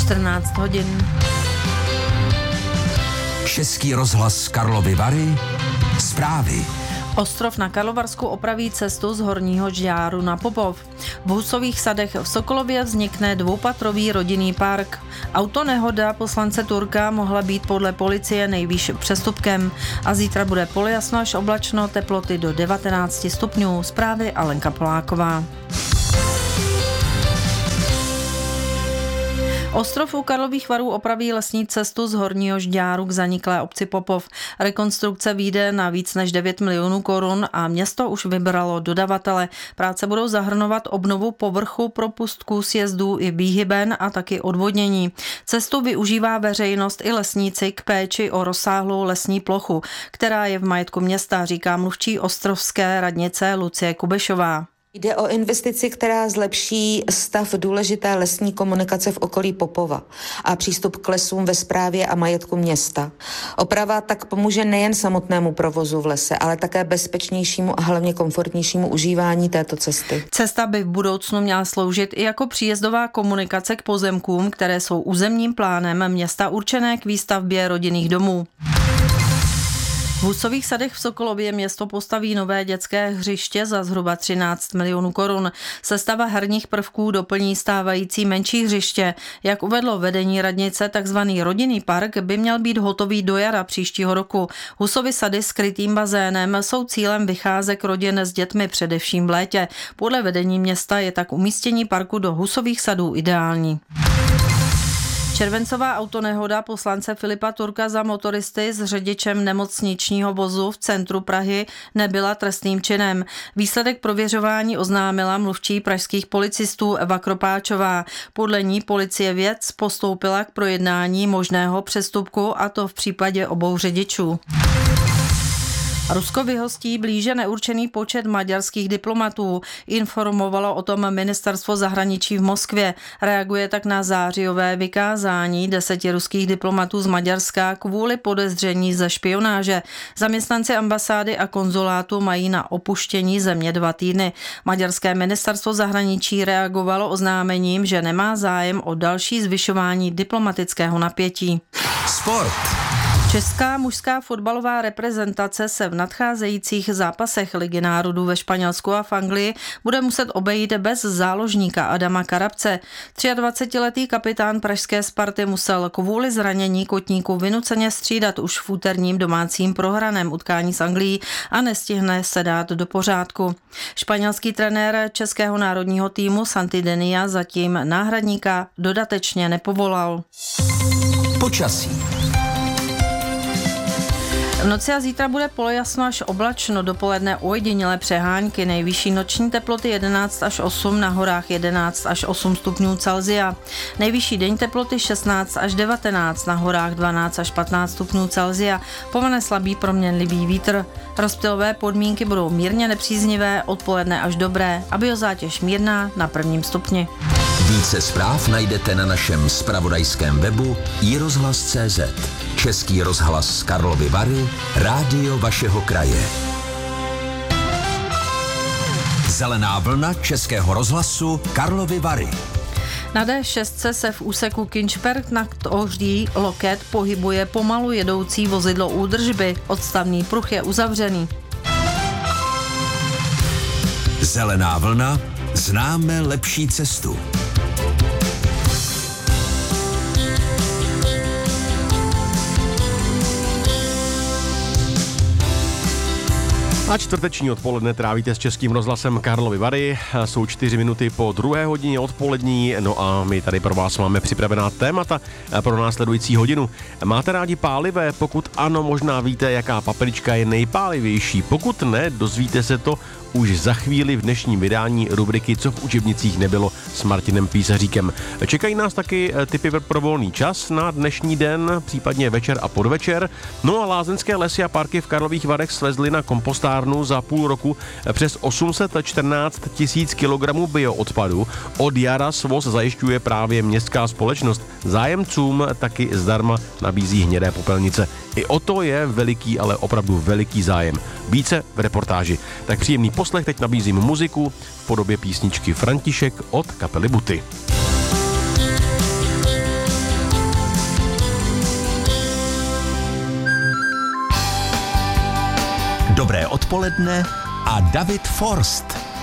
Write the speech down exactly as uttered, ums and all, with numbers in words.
čtrnáct hodin. Český rozhlas Karlovy Vary. Zprávy. Ostrov na Karlovarsku opraví cestu z Horního Žďáru na Popov. V Husových sadech v Sokolově vznikne dvoupatrový rodinný park. Autonehoda poslance Turka mohla být podle policie nejvýš přestupkem. A zítra bude polojasno až oblačno, teploty do devatenáct stupňů. Zprávy Alenka Poláková. Ostrov u Karlových Varů opraví lesní cestu z Horního Žďáru k zaniklé obci Popov. Rekonstrukce vyjde na víc než devět milionů korun a město už vybralo dodavatele. Práce budou zahrnovat obnovu povrchu, propustků, sjezdů i výhyben a taky odvodnění. Cestu využívá veřejnost i lesníci k péči o rozsáhlou lesní plochu, která je v majetku města, říká mluvčí ostrovské radnice Lucie Kubešová. Jde o investici, která zlepší stav důležité lesní komunikace v okolí Popova a přístup k lesům ve správě a majetku města. Oprava tak pomůže nejen samotnému provozu v lese, ale také bezpečnějšímu a hlavně komfortnějšímu užívání této cesty. Cesta by v budoucnu měla sloužit i jako příjezdová komunikace k pozemkům, které jsou územním plánem města určené k výstavbě rodinných domů. V Husových sadech v Sokolově město postaví nové dětské hřiště za zhruba třináct milionů korun. Sestava herních prvků doplní stávající menší hřiště. Jak uvedlo vedení radnice, takzvaný rodinný park by měl být hotový do jara příštího roku. Husovy sady s krytým bazénem jsou cílem vycházek rodin s dětmi především v létě. Podle vedení města je tak umístění parku do Husových sadů ideální. Červencová autonehoda poslance Filipa Turka za motoristy s řidičem nemocničního vozu v centru Prahy nebyla trestným činem. Výsledek prověřování oznámila mluvčí pražských policistů Eva Kropáčová. Podle ní policie věc postoupila k projednání možného přestupku, a to v případě obou řidičů. Rusko vyhostí blíže neurčený počet maďarských diplomatů. Informovalo o tom ministerstvo zahraničí v Moskvě. Reaguje tak na zářijové vykázání deseti ruských diplomatů z Maďarska kvůli podezření ze špionáže. Zaměstnanci ambasády a konzulátu mají na opuštění země dva týdny. Maďarské ministerstvo zahraničí reagovalo oznámením, že nemá zájem o další zvyšování diplomatického napětí. Sport. Česká mužská fotbalová reprezentace se v nadcházejících zápasech Ligy národů ve Španělsku a v Anglii bude muset obejít bez záložníka Adama Karabce. dvacetitříletý kapitán pražské Sparty musel kvůli zranění kotníku vynuceně střídat už v úterním domácím prohraném utkání s Anglií a nestihne se dát do pořádku. Španělský trenér českého národního týmu Santi Denia zatím náhradníka dodatečně nepovolal. Počasí. V noci a zítra bude polojasno až oblačno, dopoledne ojedinělé přehánky, nejvyšší noční teploty jedenáct až osm, na horách jedenáct až osm stupňů Celsia. Nejvyšší denní teploty šestnáct až devatenáct, na horách dvanáct až patnáct stupňů Celsia. Povane slabý proměnlivý vítr. Rozptylové podmínky budou mírně nepříznivé, odpoledne až dobré a biozátěž mírná na prvním stupni. Více zpráv najdete na našem zpravodajském webu i rozhlas tečka cé zet. Český rozhlas Karlovy Vary, rádio vašeho kraje. Zelená vlna Českého rozhlasu Karlovy Vary. Na dé šest se v úseku Kinčberg nad Ohří Loket pohybuje pomalu jedoucí vozidlo údržby. Odstavný pruh je uzavřený. Zelená vlna, známe lepší cestu. A čtvrteční odpoledne trávíte s Českým rozhlasem Karlovy Vary. Jsou čtyři minuty po druhé hodině odpolední, no a my tady pro vás máme připravená témata pro následující hodinu. Máte rádi pálivé? Pokud ano, možná víte, jaká paprička je nejpálivější. Pokud ne, dozvíte se to už za chvíli v dnešním vydání rubriky Co v učebnicích nebylo s Martinem Písaříkem. Čekají nás taky tipy pro volný čas na dnešní den, případně večer a podvečer. No a lázeňské lesy a parky v Karlových Varech svezly na kompostárnu za půl roku přes osm set čtrnáct tisíc kilogramů bioodpadu. Od jara svoz zajišťuje právě městská společnost. Zájemcům taky zdarma nabízí hnědé popelnice. I o to je veliký, ale opravdu veliký zájem. Více v reportáži. Tak příjemný poslech, teď nabízím muziku v podobě písničky František od kapely Buty. Dobré odpoledne a David Forst.